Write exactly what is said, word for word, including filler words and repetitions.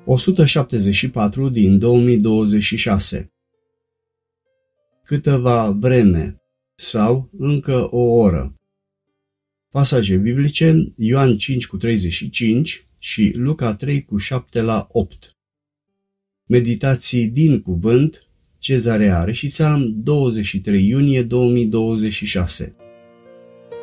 o sută șaptezeci și patru din două mii douăzeci și șase. Câteva vreme sau încă o oră. Pasaje biblice Ioan cinci cu treizeci și cinci și Luca trei cu șapte la opt. Meditații din cuvânt Cezarea Reșița, douăzeci și trei iunie două mii douăzeci și șase.